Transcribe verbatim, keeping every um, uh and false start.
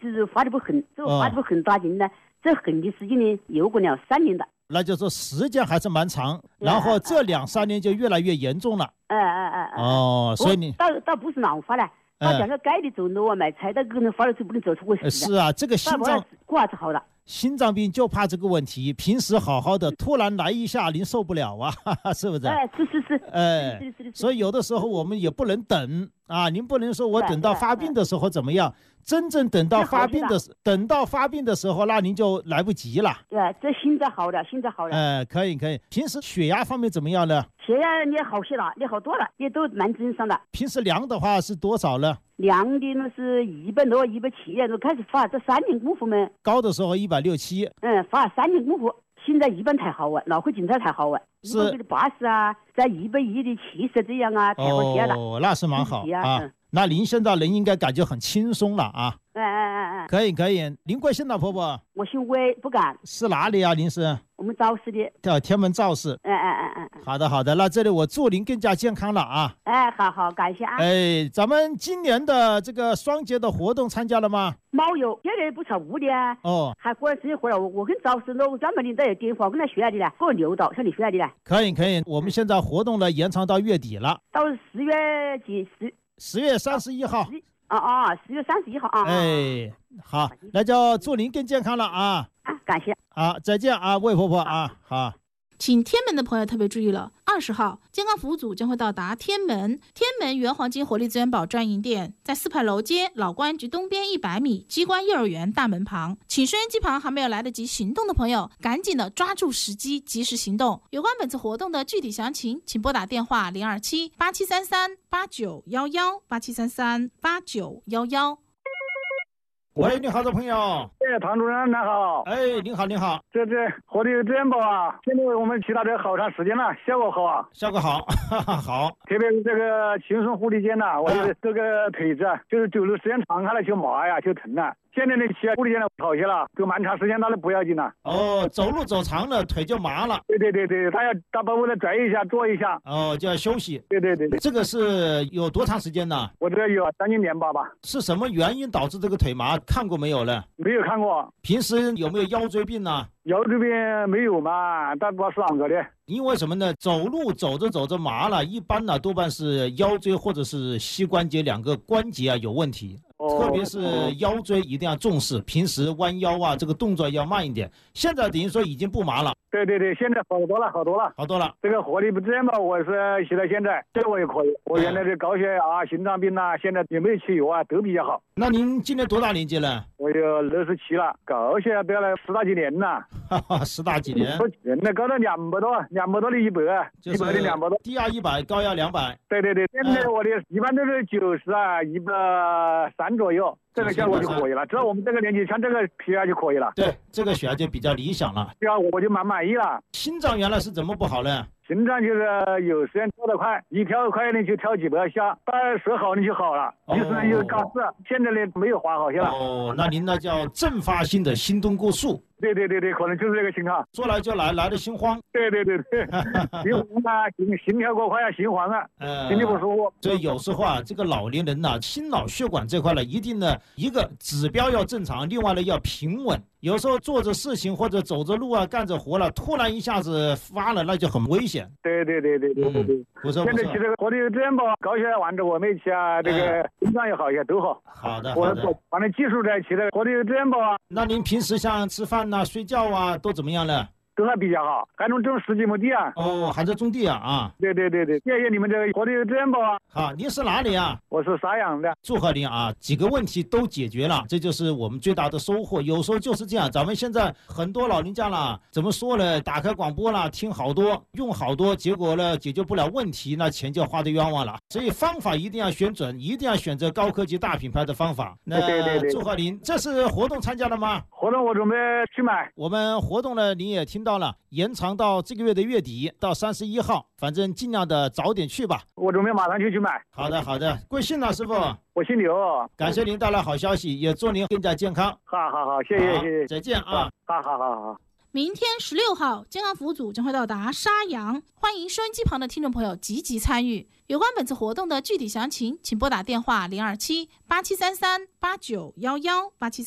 是发的不狠，这个发的不狠打进呢，这狠的时间呢又过了三年了。 那就说时间还是蛮长，然后这两三年就越来越严重了。 哎哎哎哎。 哦，所以你倒倒不是乱发了，他讲个该的走路啊，买菜的可能发了就不能走出过事。 是啊，这个心脏过还是好了。 心脏病就怕这个问题，平时好好的，突然来一下，您受不了啊，哈哈，是不是？ 哎，是是是， 哎， 是是是。 所以有的时候我们也不能等啊，您不能说我等到发病的时候怎么样，真正等到发病的等到发病的时候，那您就来不及了。 对，这现在好了，现在好了。 哎，可以可以。平时血压方面怎么样呢？ 血压也好些了，也好多了，也都蛮正常的。 平时量的话是多少呢？ 量的那是一百多、一百七，都开始发这三年功夫嘛。 高的时候一百六七。 嗯，发三年功夫，现在一般太好啊，脑壳检查太好啊，一百的八十啊，在一百一的七十这样啊，太好些了。 哦，那是蛮好啊。嗯，那您现在人应该感觉很轻松了啊。 哎哎哎哎， 可以可以。您贵姓呢，婆婆？ 我姓魏，不敢。 是哪里啊？您是？ 我们赵氏的。 叫天门赵氏。 哎哎哎哎。 好的好的，那这里我祝您更加健康了啊。 哎，好好，感谢啊。 哎，咱们今年的这个双节的活动参加了吗？ 没有，现在不上屋的啊。 哦。 还过了生日回来，我我跟赵氏我专门的打电话，我跟他学来的呢，给我留到，向你学来的呢。 可以可以，我们现在活动呢延长到月底了。 到十月几十？ 十月三十一号。 啊啊，十月三十一号啊！ 哎，好，那就祝您更健康了啊！ 啊，感谢。 好，再见啊，魏婆婆啊，好。 请天门的朋友特别注意了，二十号健康服务组将会到达天门天门原黄金活力资源宝专营店，在四牌楼街老公安局东边一百米机关幼儿园大门旁。请收音机旁还没有来得及行动的朋友，赶紧的抓住时机，及时行动。有关本次活动的具体详情，请拨打电话零二七八七三三八九一一八七三三八九一一。 喂，你好的朋友。 哎，唐主任，你好。 哎，您好，您好。 这这活力资源宝啊，现在我们骑到这好长时间了，效果好啊。 效果好，哈哈，好。 特别是这个轻松护理间呐，我觉得这个腿子啊，就是走路时间长下来就麻呀，就疼了。现在的骑护理间呢好些了，就蛮长时间那都不要紧了。 哦，走路走长了腿就麻了。 对对对对，他要大包围的拽一下，坐一下。 哦，就要休息。 对对对对。 这个是有多长时间呢？ 我这有将近年吧吧。 是什么原因导致这个腿麻？看过没有呢？ 没有看过。 平时有没有腰椎病呢？ 腰椎病没有嘛，但不知道是哪个的。 因为什么呢？走路走着走着麻了，一般呢多半是腰椎或者是膝关节两个关节啊有问题。 哦、 特别是腰椎一定要重视，平时弯腰啊这个动作要慢一点。现在等于说已经不麻了。 对对对，现在好多了，好多了， 好多了。 这个活力不资源吧，我是骑到现在，这我也可以。我原来的高血压、心脏病呐、啊，现在也没有吃药啊，都比较好。 那您今年多大年纪了？ 我有六十七了，高血压得了十大几年了。 哈哈，十大几年。 现在高到两百多，两百多的一百，一百的两百多。 低压一百，高压两百。 对对对，现在我的一般都是九十啊，一百三左右。这个效果就可以了，只要我们这个年纪像这个血压就可以了。 对，这个血压就比较理想了。 对啊，我就蛮满意了。 心脏原来是怎么不好呢？ 心脏就是有时间跳得快，一跳快呢就跳几百下，到时好呢就好了。有时候有高事，现在呢没有滑好些了。 哦，那您那叫阵发性的心动过速。 对对对对，可能就是这个情况。 说来就来，来的心慌。 对对对对，心慌啊，心心跳过快啊，心慌啊， 呃， 心里不舒服。 所以有时候啊，这个老年人呐、啊，心脑血管这块呢，一定呢一个指标要正常，另外呢要平稳。有时候做着事情或者走着路啊，干着活了，突然一下子发了，那就很危险。 对对对对对对对。 不错不错。 现在骑这个活力资源宝，高血压完之后我没骑啊，这个心脏也好些，都好。 好的。 我反正技术在骑的活力资源宝啊。 那您平时像吃饭呐、啊、睡觉啊，都怎么样呢？ 都还比较好，还能种十几亩地啊！ 哦，还在种地啊啊！ 对对对对，谢谢你们这个活力资源宝啊！ 好，您是哪里啊？ 我是沙阳的。 祝贺您啊！几个问题都解决了，这就是我们最大的收获。有时候就是这样，咱们现在很多老人家啦，怎么说呢？打开广播啦，听好多，用好多，结果呢解决不了问题，那钱就花的冤枉了。所以方法一定要选准，一定要选择高科技大品牌的方法。那对对对， 祝贺您！这是活动参加了吗？ 活动我准备去买。 我们活动呢，您也听到了，延长到这个月的月底到三十一号，反正尽量的早点去吧。 我准备马上就去买。 好的好的，贵姓呢，师傅？ 我姓刘。 感谢您带来好消息，也祝您更加健康。 好好好，谢谢谢谢， 再见啊！ 好好好好。 明天十六号，健康服务组将会到达沙阳，欢迎收音机旁的听众朋友积极参与。有关本次活动的具体详情，请拨打电话零二七八七三三八九一一八七。